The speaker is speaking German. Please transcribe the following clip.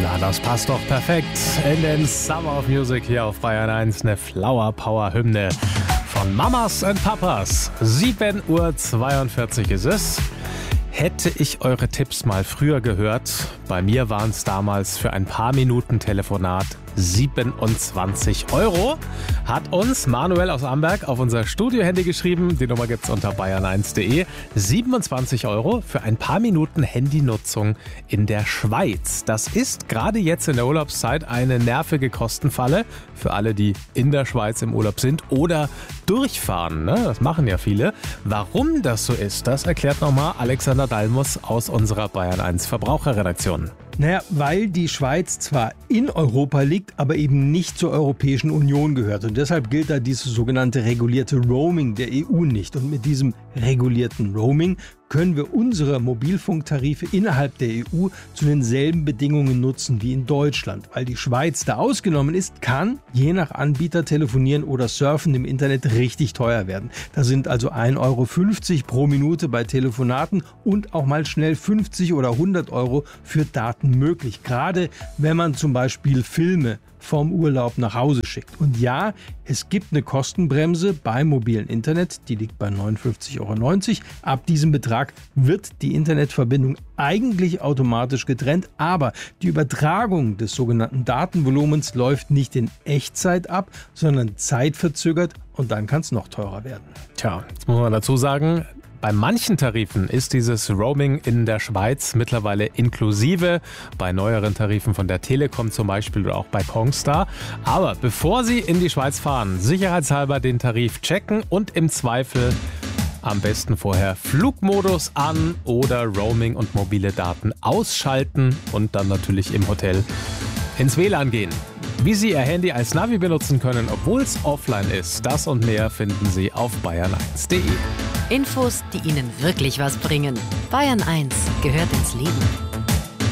Na, das passt doch perfekt in den Summer of Music hier auf Bayern 1. Eine Flower Power Hymne von Mamas and Papas. 7:42 Uhr ist es. Hätte ich eure Tipps mal früher gehört, bei mir waren es damals für ein paar Minuten Telefonat 27 €, hat uns Manuel aus Amberg auf unser Studio-Handy geschrieben. Die Nummer gibt's unter bayern1.de. 27 € für ein paar Minuten Handynutzung in der Schweiz. Das ist gerade jetzt in der Urlaubszeit eine nervige Kostenfalle für alle, die in der Schweiz im Urlaub sind oder durchfahren. Ne? Das machen ja viele. Warum das so ist, das erklärt nochmal Alexander Dalmus aus unserer Bayern 1 Verbraucherredaktion. Naja, weil die Schweiz zwar in Europa liegt, aber eben nicht zur Europäischen Union gehört. Und deshalb gilt da dieses sogenannte regulierte Roaming der EU nicht. Und mit diesem regulierten Roaming können wir unsere Mobilfunktarife innerhalb der EU zu denselben Bedingungen nutzen wie in Deutschland. Weil die Schweiz da ausgenommen ist, kann je nach Anbieter telefonieren oder surfen im Internet richtig teuer werden. Da sind also 1,50 € pro Minute bei Telefonaten und auch mal schnell 50 oder 100 € für Daten möglich. Gerade wenn man zum Beispiel Filme vom Urlaub nach Hause schickt. Und ja, es gibt eine Kostenbremse beim mobilen Internet, die liegt bei 59,90 €. Ab diesem Betrag wird die Internetverbindung eigentlich automatisch getrennt, aber die Übertragung des sogenannten Datenvolumens läuft nicht in Echtzeit ab, sondern zeitverzögert und dann kann es noch teurer werden. Tja, jetzt muss man dazu sagen, bei manchen Tarifen ist dieses Roaming in der Schweiz mittlerweile inklusive, bei neueren Tarifen von der Telekom zum Beispiel oder auch bei Congstar. Aber bevor Sie in die Schweiz fahren, sicherheitshalber den Tarif checken und im Zweifel am besten vorher Flugmodus an oder Roaming und mobile Daten ausschalten und dann natürlich im Hotel ins WLAN gehen. Wie Sie Ihr Handy als Navi benutzen können, obwohl es offline ist, das und mehr finden Sie auf bayern1.de. Infos, die Ihnen wirklich was bringen. Bayern 1 gehört ins Leben.